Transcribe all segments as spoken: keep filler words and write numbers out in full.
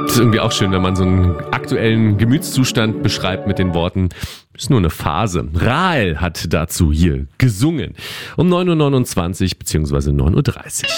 Ist irgendwie auch schön, wenn man so einen aktuellen Gemütszustand beschreibt mit den Worten, ist nur eine Phase. Rahel hat dazu hier gesungen. Um neun Uhr neunundzwanzig bzw. neun Uhr dreißig.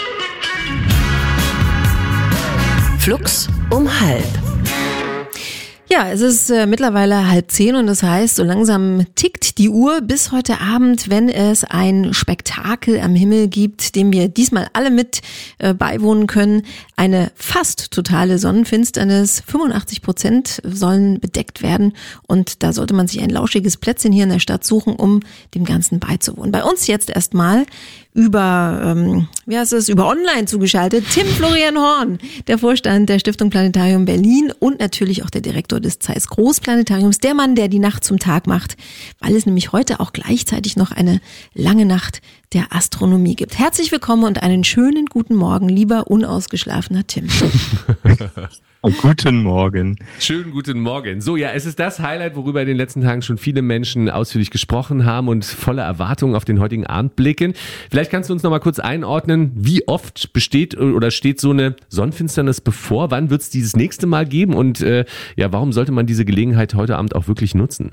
Flux um halb. Ja, es ist äh, mittlerweile halb zehn und das heißt, so langsam tickt die Uhr bis heute Abend, wenn es ein Spektakel am Himmel gibt, dem wir diesmal alle mit äh, beiwohnen können. Eine fast totale Sonnenfinsternis, fünfundachtzig Prozent sollen bedeckt werden und da sollte man sich ein lauschiges Plätzchen hier in der Stadt suchen, um dem Ganzen beizuwohnen. Bei uns jetzt erstmal über, ähm, wie heißt es, über online zugeschaltet, Tim Florian Horn, der Vorstand der Stiftung Planetarium Berlin und natürlich auch der Direktor des Zeiss Großplanetariums, der Mann, der die Nacht zum Tag macht, weil es nämlich heute auch gleichzeitig noch eine lange Nacht der Astronomie gibt. Herzlich willkommen und einen schönen guten Morgen, lieber unausgeschlafener Tim. Guten Morgen. Schönen guten Morgen. So, ja, es ist das Highlight, worüber in den letzten Tagen schon viele Menschen ausführlich gesprochen haben und voller Erwartungen auf den heutigen Abend blicken. Vielleicht kannst du uns noch mal kurz einordnen, wie oft besteht oder steht so eine Sonnenfinsternis bevor? Wann wird es dieses nächste Mal geben? Und äh, ja, warum sollte man diese Gelegenheit heute Abend auch wirklich nutzen?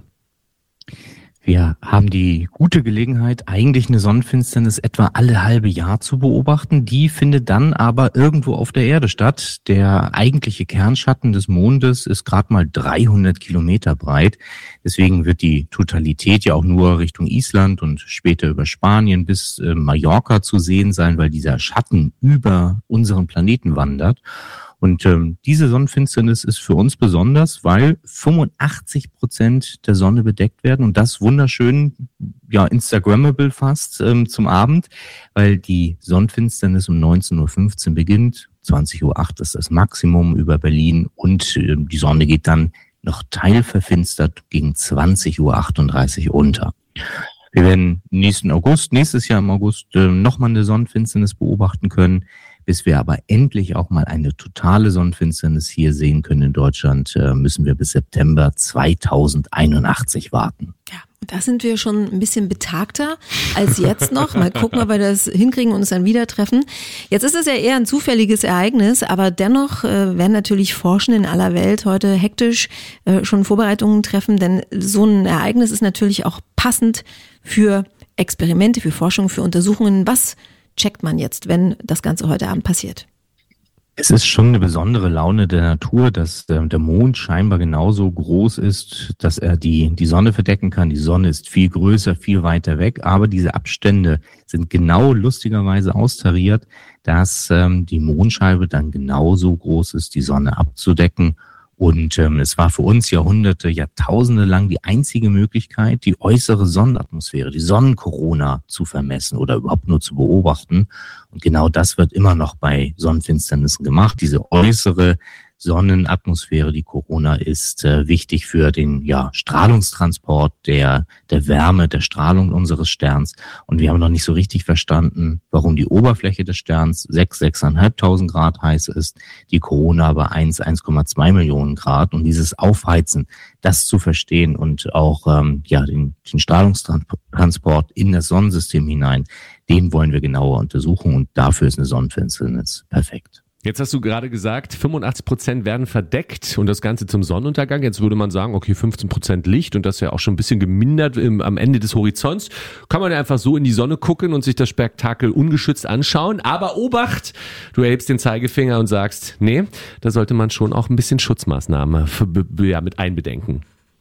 Wir haben die gute Gelegenheit, eigentlich eine Sonnenfinsternis etwa alle halbe Jahr zu beobachten. Die findet dann aber irgendwo auf der Erde statt. Der eigentliche Kernschatten des Mondes ist gerade mal dreihundert Kilometer breit. Deswegen wird die Totalität ja auch nur Richtung Island und später über Spanien bis äh, Mallorca zu sehen sein, weil dieser Schatten über unseren Planeten wandert. Und ähm, diese Sonnenfinsternis ist für uns besonders, weil fünfundachtzig Prozent der Sonne bedeckt werden und das wunderschön, ja, Instagrammable fast ähm, zum Abend, weil die Sonnenfinsternis um neunzehn Uhr fünfzehn beginnt, zwanzig Uhr acht ist das Maximum über Berlin und äh, die Sonne geht dann noch teilverfinstert gegen zwanzig Uhr achtunddreißig unter. Wir werden nächsten August, nächstes Jahr im August äh, nochmal eine Sonnenfinsternis beobachten können. Bis wir aber endlich auch mal eine totale Sonnenfinsternis hier sehen können in Deutschland, müssen wir bis September zweitausendeinundachtzig warten. Ja, da sind wir schon ein bisschen betagter als jetzt noch. Mal gucken, ob wir das hinkriegen und uns dann wieder treffen. Jetzt ist es ja eher ein zufälliges Ereignis, aber dennoch äh, werden natürlich Forschende in aller Welt heute hektisch äh, schon Vorbereitungen treffen, denn so ein Ereignis ist natürlich auch passend für Experimente, für Forschung, für Untersuchungen. Was checkt man jetzt, wenn das Ganze heute Abend passiert? Es ist schon eine besondere Laune der Natur, dass äh, der Mond scheinbar genauso groß ist, dass er die, die Sonne verdecken kann. Die Sonne ist viel größer, viel weiter weg, aber diese Abstände sind genau lustigerweise austariert, dass ähm, die Mondscheibe dann genauso groß ist, die Sonne abzudecken. Und ähm, es war für uns Jahrhunderte, Jahrtausende lang die einzige Möglichkeit, die äußere Sonnenatmosphäre, die Sonnenkorona zu vermessen oder überhaupt nur zu beobachten. Und genau das wird immer noch bei Sonnenfinsternissen gemacht. Diese äußere Sonnenatmosphäre, die Corona, ist äh, wichtig für den ja, Strahlungstransport der, der Wärme, der Strahlung unseres Sterns. Und wir haben noch nicht so richtig verstanden, warum die Oberfläche des Sterns sechs, sechstausendfünfhundert Grad heiß ist, die Corona aber eins, eins Komma zwei Millionen Grad. Und dieses Aufheizen, das zu verstehen und auch ähm, ja den, den Strahlungstransport in das Sonnensystem hinein, den wollen wir genauer untersuchen und dafür ist eine Sonnenfinsternis perfekt. Jetzt hast du gerade gesagt, fünfundachtzig Prozent werden verdeckt und das Ganze zum Sonnenuntergang. Jetzt würde man sagen, okay, fünfzehn Prozent Licht und das ist ja auch schon ein bisschen gemindert im, am Ende des Horizonts. Kann man ja einfach so in die Sonne gucken und sich das Spektakel ungeschützt anschauen. Aber Obacht, du erhebst den Zeigefinger und sagst, nee, da sollte man schon auch ein bisschen Schutzmaßnahmen für, ja, mit einbedenken.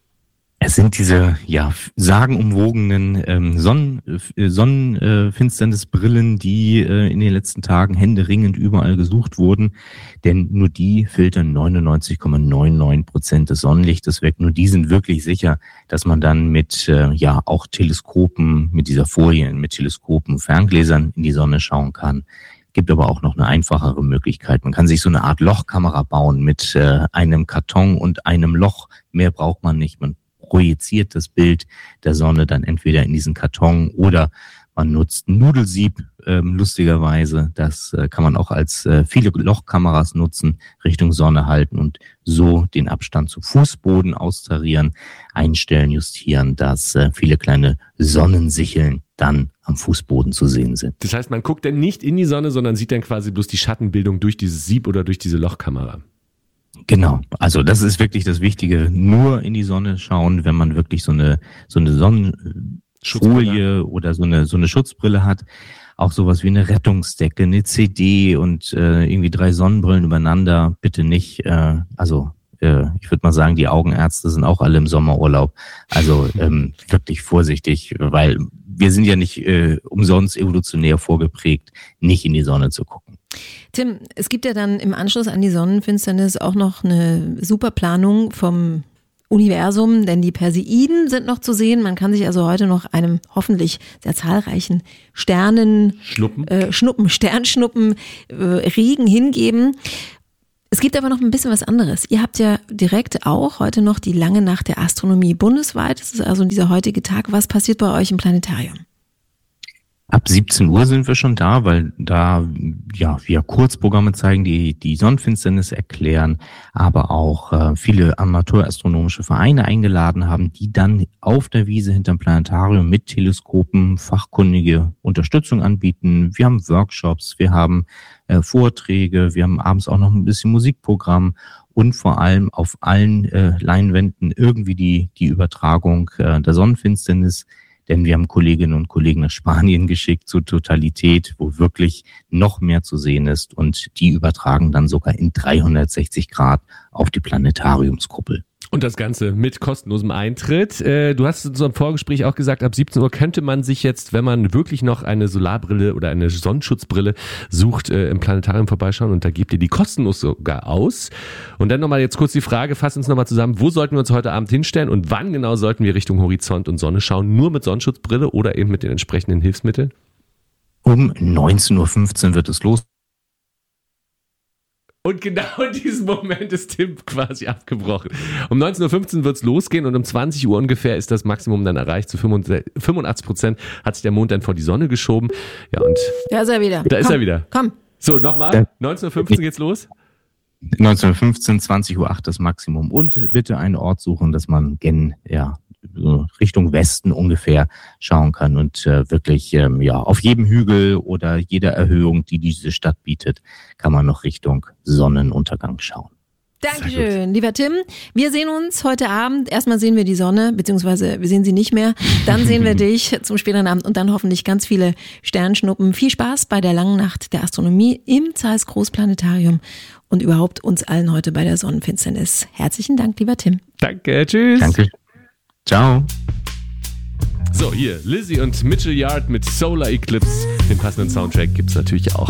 Es sind diese ja sagenumwogenen ähm, Sonnen, äh, Sonnenfinsternisbrillen, die äh, in den letzten Tagen händeringend überall gesucht wurden. Denn nur die filtern neunundneunzig Komma neunundneunzig Prozent des Sonnenlichtes weg. Nur die sind wirklich sicher, dass man dann mit äh, ja auch Teleskopen, mit dieser Folie, mit Teleskopen, Ferngläsern in die Sonne schauen kann. Gibt aber auch noch eine einfachere Möglichkeit. Man kann sich so eine Art Lochkamera bauen mit äh, einem Karton und einem Loch. Mehr braucht man nicht. Man projiziert das Bild der Sonne dann entweder in diesen Karton oder man nutzt ein Nudelsieb, ähm, lustigerweise. Das äh, kann man auch als äh, viele Lochkameras nutzen, Richtung Sonne halten und so den Abstand zum Fußboden austarieren, einstellen, justieren, dass äh, viele kleine Sonnensicheln dann am Fußboden zu sehen sind. Das heißt, man guckt dann nicht in die Sonne, sondern sieht dann quasi bloß die Schattenbildung durch dieses Sieb oder durch diese Lochkamera. Genau, also das ist wirklich das Wichtige. Nur in die Sonne schauen, wenn man wirklich so eine so eine Sonnenfolie oder so eine so eine Schutzbrille hat. Auch sowas wie eine Rettungsdecke, eine C D und äh, irgendwie drei Sonnenbrillen übereinander. Bitte nicht. Äh, also äh, ich würde mal sagen, die Augenärzte sind auch alle im Sommerurlaub. Also ähm, wirklich vorsichtig, weil wir sind ja nicht äh, umsonst evolutionär vorgeprägt, nicht in die Sonne zu gucken. Tim, es gibt ja dann im Anschluss an die Sonnenfinsternis auch noch eine super Planung vom Universum, denn die Perseiden sind noch zu sehen. Man kann sich also heute noch einem hoffentlich sehr zahlreichen Sternen, Schnuppen, äh, Schnuppen, Sternschnuppen, äh, Regen hingeben. Es gibt aber noch ein bisschen was anderes. Ihr habt ja direkt auch heute noch die lange Nacht der Astronomie bundesweit. Das ist also dieser heutige Tag. Was passiert bei euch im Planetarium? Ab siebzehn Uhr sind wir schon da, weil da ja wir Kurzprogramme zeigen, die die Sonnenfinsternis erklären, aber auch äh, viele amateurastronomische Vereine eingeladen haben, die dann auf der Wiese hinterm Planetarium mit Teleskopen fachkundige Unterstützung anbieten. Wir haben Workshops, wir haben äh, Vorträge, wir haben abends auch noch ein bisschen Musikprogramm und vor allem auf allen äh, Leinwänden irgendwie die die Übertragung äh, der Sonnenfinsternis. Denn wir haben Kolleginnen und Kollegen nach Spanien geschickt zur Totalität, wo wirklich noch mehr zu sehen ist. Und die übertragen dann sogar in dreihundertsechzig Grad auf die Planetariumskuppel. Und das Ganze mit kostenlosem Eintritt. Du hast in unserem Vorgespräch auch gesagt, ab siebzehn Uhr könnte man sich jetzt, wenn man wirklich noch eine Solarbrille oder eine Sonnenschutzbrille sucht, im Planetarium vorbeischauen. Und da gebt ihr die kostenlos sogar aus. Und dann nochmal jetzt kurz die Frage, fass uns nochmal zusammen, wo sollten wir uns heute Abend hinstellen und wann genau sollten wir Richtung Horizont und Sonne schauen? Nur mit Sonnenschutzbrille oder eben mit den entsprechenden Hilfsmitteln? Um neunzehn Uhr fünfzehn wird es los. Und genau in diesem Moment ist Tim quasi abgebrochen. Um neunzehn Uhr fünfzehn wird es losgehen und um zwanzig Uhr ungefähr ist das Maximum dann erreicht. Zu fünfundachtzig Prozent hat sich der Mond dann vor die Sonne geschoben. Ja, und da ist er wieder. Da komm, ist er wieder. Komm. So, nochmal. neunzehn Uhr fünfzehn geht's los. neunzehn Uhr fünfzehn, zwanzig Uhr acht das Maximum. Und bitte einen Ort suchen, dass man gen, ja, so Richtung Westen ungefähr schauen kann und äh, wirklich ähm, ja auf jedem Hügel oder jeder Erhöhung, die diese Stadt bietet, kann man noch Richtung Sonnenuntergang schauen. Dankeschön, lieber Tim. Wir sehen uns heute Abend. Erstmal sehen wir die Sonne, beziehungsweise wir sehen sie nicht mehr. Dann sehen wir dich zum späteren Abend und dann hoffentlich ganz viele Sternschnuppen. Viel Spaß bei der langen Nacht der Astronomie im Zeiss Großplanetarium und überhaupt uns allen heute bei der Sonnenfinsternis. Herzlichen Dank, lieber Tim. Danke, tschüss. Danke. Ciao. So, hier, Lizzie und Mitchell Yard mit Solar Eclipse. Den passenden Soundtrack gibt's natürlich auch.